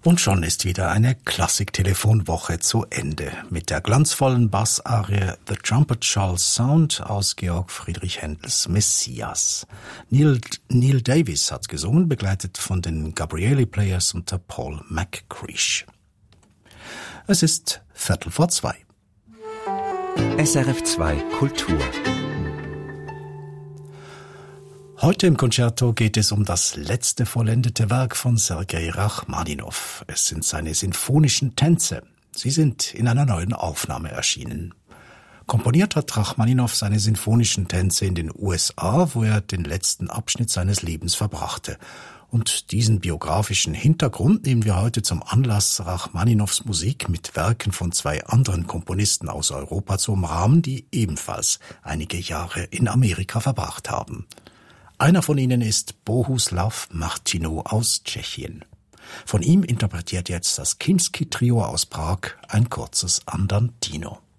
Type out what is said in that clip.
Und schon ist wieder eine Klassik-Telefonwoche zu Ende mit der glanzvollen Bassarie The Trumpet Shall Sound aus Georg Friedrich Händels Messias. Neil Davis hat gesungen, begleitet von den Gabrieli Players unter Paul McCreesh. Es ist 2:15. SRF 2 Kultur. Heute im Concerto geht es um das letzte vollendete Werk von Sergei Rachmaninow. Es sind seine sinfonischen Tänze. Sie sind in einer neuen Aufnahme erschienen. Komponiert hat Rachmaninow seine sinfonischen Tänze in den USA, wo er den letzten Abschnitt seines Lebens verbrachte. Und diesen biografischen Hintergrund nehmen wir heute zum Anlass, Rachmaninows Musik mit Werken von 2 anderen Komponisten aus Europa zu umrahmen, die ebenfalls einige Jahre in Amerika verbracht haben. Einer von ihnen ist Bohuslav Martinu aus Tschechien. Von ihm interpretiert jetzt das Kinski-Trio aus Prag ein kurzes Andantino.